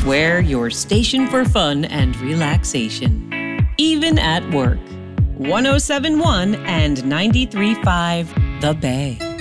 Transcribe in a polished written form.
We're your station for fun and relaxation, even at work. 1071 and 93.5 The Bay.